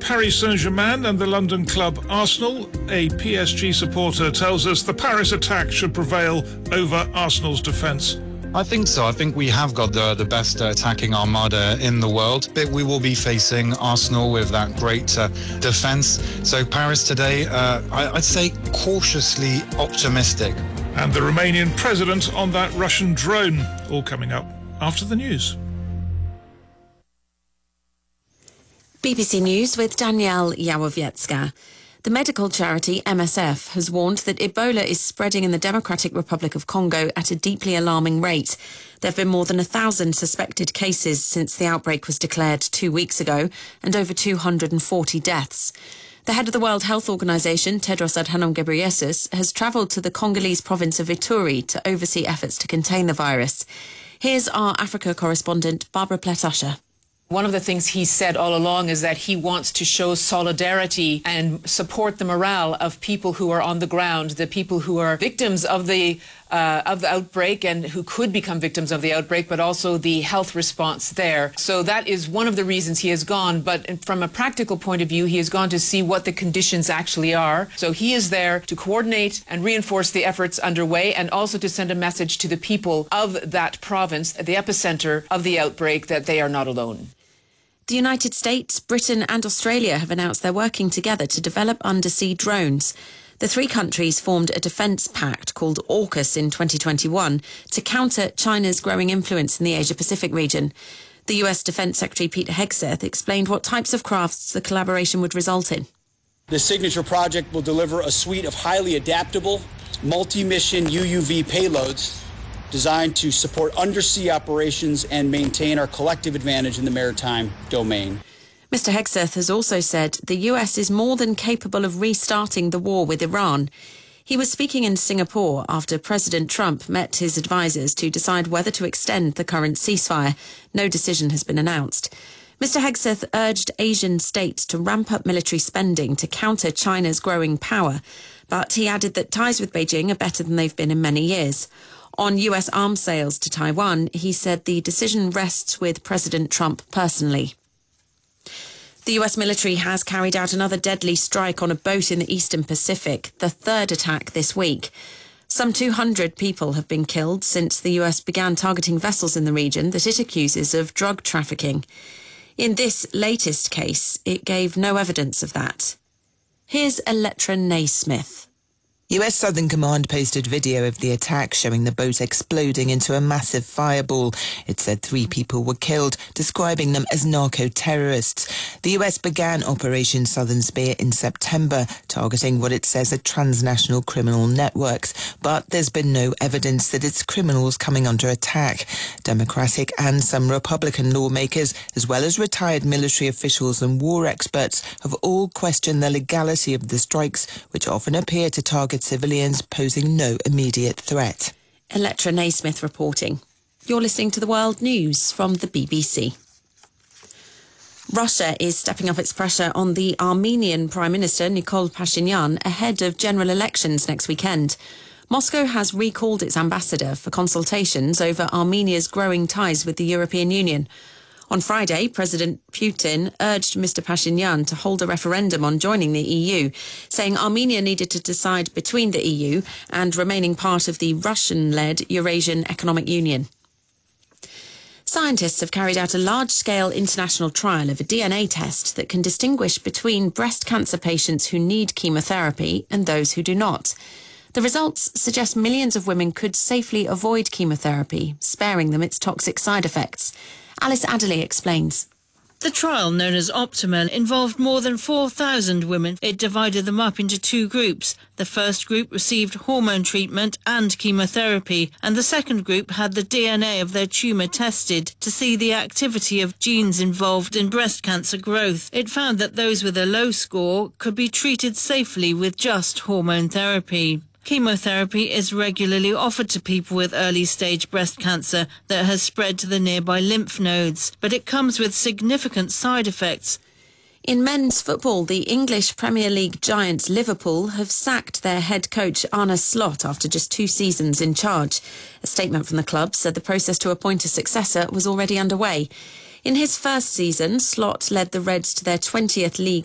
Paris Saint-Germain and the London club Arsenal. A PSG supporter tells us the Paris attack should prevail over Arsenal's defence. I think so. I think we have got the best attacking armada in the world. But we will be facing Arsenal with that great defence. So Paris today, I'd say cautiously optimistic. And the Romanian president on that Russian drone. All coming up after the news. BBC News with Danielle Yawowiecka. The medical charity MSF has warned that Ebola is spreading in the Democratic Republic of Congo at a deeply alarming rate. There have been more than 1,000 suspected cases since the outbreak was declared 2 weeks ago, and over 240 deaths. The head of the World Health Organization, Tedros Adhanom Ghebreyesus, has travelled to the Congolese province of Ituri to oversee efforts to contain the virus. Here's our Africa correspondent, Barbara Pletasher. One of the things he said all along is that he wants to show solidarity and support the morale of people who are on the ground, the people who are victims of the outbreak and who could become victims of the outbreak, but also the health response there. So that is one of the reasons he has gone. But from a practical point of view, he has gone to see what the conditions actually are. So he is there to coordinate and reinforce the efforts underway, and also to send a message to the people of that province, the epicenter of the outbreak, that they are not alone. The United States, Britain and Australia have announced they're working together to develop undersea drones. The three countries formed a defence pact called AUKUS in 2021 to counter China's growing influence in the Asia-Pacific region. The US Defence Secretary Pete Hegseth explained what types of crafts the collaboration would result in. The signature project will deliver a suite of highly adaptable, multi-mission UUV payloads designed to support undersea operations and maintain our collective advantage in the maritime domain. Mr. Hegseth has also said the US is more than capable of restarting the war with Iran. He was speaking in Singapore after President Trump met his advisers to decide whether to extend the current ceasefire. No decision has been announced. Mr. Hegseth urged Asian states to ramp up military spending to counter China's growing power, but he added that ties with Beijing are better than they've been in many years. On US arms sales to Taiwan, he said the decision rests with President Trump personally. The US military has carried out another deadly strike on a boat in the Eastern Pacific, the third attack this week. Some 200 people have been killed since the US began targeting vessels in the region that it accuses of drug trafficking. In this latest case, it gave no evidence of that. Here's Electra Naismith. US Southern Command posted video of the attack showing the boat exploding into a massive fireball. It said 3 people were killed, describing them as narco-terrorists. The US began Operation Southern Spear in September, targeting what it says are transnational criminal networks. But there's been no evidence that it's criminals coming under attack. Democratic and some Republican lawmakers, as well as retired military officials and war experts, have all questioned the legality of the strikes, which often appear to target civilians posing no immediate threat. Electra Naismith reporting. You're listening to the World News from the BBC. Russia is stepping up its pressure on the Armenian Prime Minister Nikol Pashinyan ahead of general elections next weekend. Moscow has recalled its ambassador for consultations over Armenia's growing ties with the European Union. On Friday, President Putin urged Mr. Pashinyan to hold a referendum on joining the EU, saying Armenia needed to decide between the EU and remaining part of the Russian-led Eurasian Economic Union. Scientists have carried out a large-scale international trial of a DNA test that can distinguish between breast cancer patients who need chemotherapy and those who do not. The results suggest millions of women could safely avoid chemotherapy, sparing them its toxic side effects. Alice Adderley explains. The trial, known as Optima, involved more than 4,000 women. It divided them up into 2 groups. The first group received hormone treatment and chemotherapy, and the second group had the DNA of their tumour tested to see the activity of genes involved in breast cancer growth. It found that those with a low score could be treated safely with just hormone therapy. Chemotherapy is regularly offered to people with early-stage breast cancer that has spread to the nearby lymph nodes, but it comes with significant side effects. In men's football, the English Premier League giants Liverpool have sacked their head coach Arne Slot after just 2 seasons in charge. A statement from the club said the process to appoint a successor was already underway. In his first season, Slot led the Reds to their 20th league